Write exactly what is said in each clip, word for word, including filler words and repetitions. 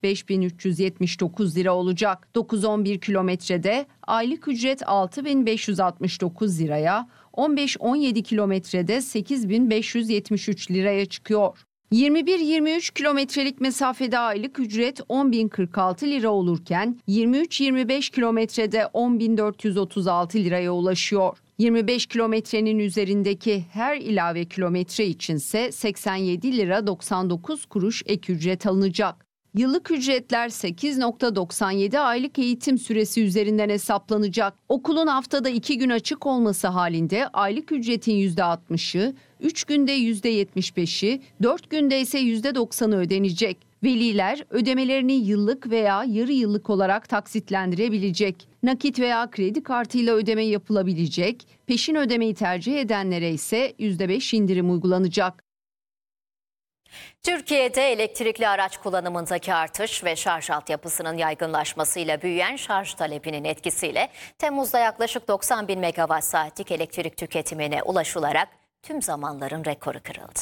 beş bin üç yüz yetmiş dokuz lira olacak. dokuz on bir kilometrede aylık ücret altı bin beş yüz altmış dokuz liraya, on beş on yedi kilometrede sekiz bin beş yüz yetmiş üç liraya çıkıyor. yirmi bir yirmi üç kilometrelik mesafede aylık ücret on bin kırk altı lira olurken yirmi üç yirmi beş kilometrede on bin dört yüz otuz altı liraya ulaşıyor. yirmi beş kilometrenin üzerindeki her ilave kilometre içinse seksen yedi lira doksan dokuz kuruş ek ücret alınacak. Yıllık ücretler sekiz nokta doksan yedi aylık eğitim süresi üzerinden hesaplanacak. Okulun haftada iki gün açık olması halinde aylık ücretin yüzde altmışı, üç günde yüzde yetmiş beşi, dört günde ise yüzde doksanı ödenecek. Veliler ödemelerini yıllık veya yarı yıllık olarak taksitlendirebilecek. Nakit veya kredi kartıyla ödeme yapılabilecek. Peşin ödemeyi tercih edenlere ise yüzde beş indirim uygulanacak. Türkiye'de elektrikli araç kullanımındaki artış ve şarj altyapısının yaygınlaşmasıyla büyüyen şarj talebinin etkisiyle Temmuz'da yaklaşık doksan bin megawatt saatlik elektrik tüketimine ulaşılarak tüm zamanların rekoru kırıldı.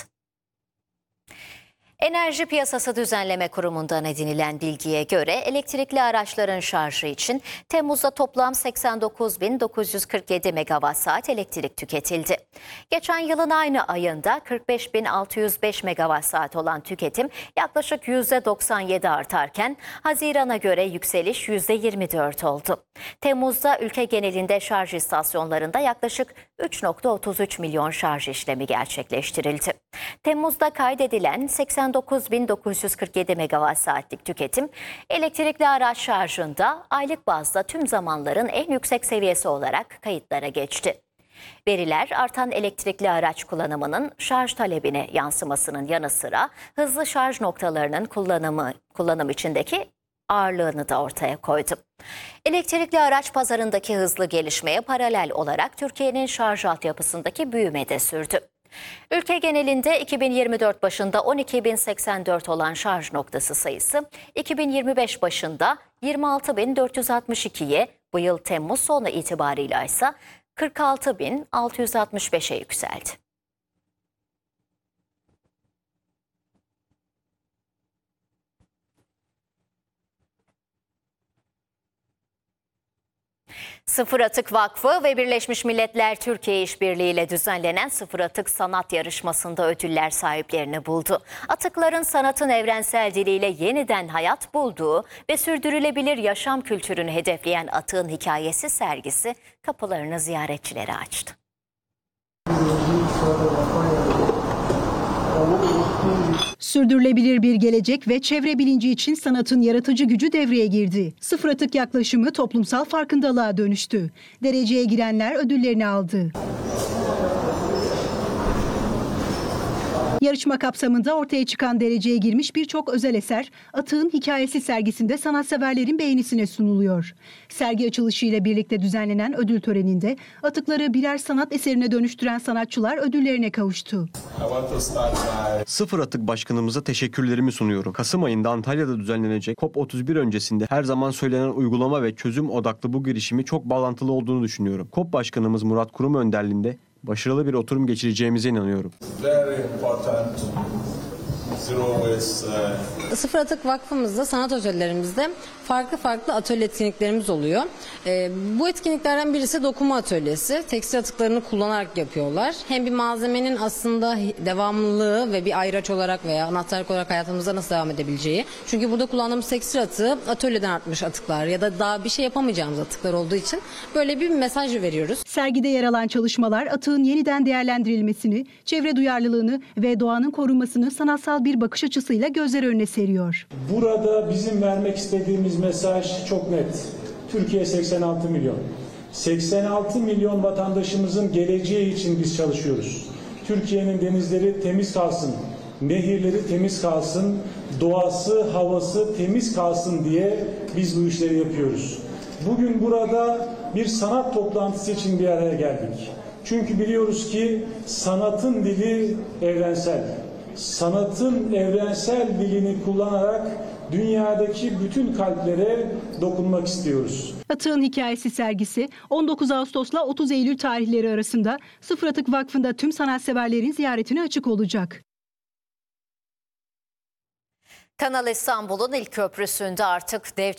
Enerji Piyasası Düzenleme Kurumu'ndan edinilen bilgiye göre elektrikli araçların şarjı için Temmuz'da toplam seksen dokuz bin dokuz yüz kırk yedi megawatt saat elektrik tüketildi. Geçen yılın aynı ayında kırk beş bin altı yüz beş megawatt saat olan tüketim yaklaşık yüzde doksan yedi artarken Haziran'a göre yükseliş yüzde yirmi dört oldu. Temmuz'da ülke genelinde şarj istasyonlarında yaklaşık üç nokta otuz üç milyon şarj işlemi gerçekleştirildi. Temmuz'da kaydedilen seksen dokuz bin dokuz yüz kırk yedi megawatt saatlik tüketim, elektrikli araç şarjında aylık bazda tüm zamanların en yüksek seviyesi olarak kayıtlara geçti. Veriler artan elektrikli araç kullanımının şarj talebine yansımasının yanı sıra hızlı şarj noktalarının kullanımı kullanım içindeki ağırlığını da ortaya koydu. Elektrikli araç pazarındaki hızlı gelişmeye paralel olarak Türkiye'nin şarj altyapısındaki büyüme de sürdü. Ülke genelinde iki bin yirmi dört başında on iki bin seksen dört olan şarj noktası sayısı iki bin yirmi beş başında yirmi altı bin dört yüz altmış ikiye, bu yıl Temmuz sonu itibarıyla ise kırk altı bin altı yüz altmış beşe yükseldi. Sıfır Atık Vakfı ve Birleşmiş Milletler Türkiye İşbirliği ile düzenlenen Sıfır Atık Sanat Yarışması'nda ödüller sahiplerini buldu. Atıkların sanatın evrensel diliyle yeniden hayat bulduğu ve sürdürülebilir yaşam kültürünü hedefleyen Atığın Hikayesi sergisi kapılarını ziyaretçilere açtı. Sürdürülebilir bir gelecek ve çevre bilinci için sanatın yaratıcı gücü devreye girdi. Sıfır atık yaklaşımı toplumsal farkındalığa dönüştü. Dereceye girenler ödüllerini aldı. Yarışma kapsamında ortaya çıkan dereceye girmiş birçok özel eser Atığın Hikayesi sergisinde sanatseverlerin beğenisine sunuluyor. Sergi açılışıyla birlikte düzenlenen ödül töreninde atıkları birer sanat eserine dönüştüren sanatçılar ödüllerine kavuştu. Sıfır Atık Başkanımıza teşekkürlerimi sunuyorum. Kasım ayında Antalya'da düzenlenecek COP otuz bir öncesinde her zaman söylenen uygulama ve çözüm odaklı bu girişimi çok bağlantılı olduğunu düşünüyorum. COP Başkanımız Murat Kurum önderliğinde başarılı bir oturum geçireceğimize inanıyorum. Sıfır Atık Vakfımızda, sanat atölyelerimizde farklı farklı atölye etkinliklerimiz oluyor. Ee, bu etkinliklerden birisi dokuma atölyesi. Tekstil atıklarını kullanarak yapıyorlar. Hem bir malzemenin aslında devamlılığı ve bir ayraç olarak veya anahtarlık olarak hayatımızda nasıl devam edebileceği. Çünkü burada kullandığımız tekstil atığı atölyeden artmış atıklar ya da daha bir şey yapamayacağımız atıklar olduğu için böyle bir mesaj veriyoruz. Sergide yer alan çalışmalar atığın yeniden değerlendirilmesini, çevre duyarlılığını ve doğanın korunmasını sanatsal bir bakış açısıyla gözler önüne seriyor. Burada bizim vermek istediğimiz mesaj çok net. Türkiye seksen altı milyon. seksen altı milyon vatandaşımızın geleceği için biz çalışıyoruz. Türkiye'nin denizleri temiz kalsın, nehirleri temiz kalsın, doğası, havası temiz kalsın diye biz bu işleri yapıyoruz. Bugün burada bir sanat toplantısı için bir araya geldik. Çünkü biliyoruz ki sanatın dili evrensel. Sanatın evrensel dilini kullanarak dünyadaki bütün kalplere dokunmak istiyoruz. Atığın Hikayesi sergisi on dokuz Ağustos'la otuz Eylül tarihleri arasında Sıfır Atık Vakfı'nda tüm sanatseverlerin ziyaretine açık olacak. Kanal İstanbul'un ilk köprüsünde artık dev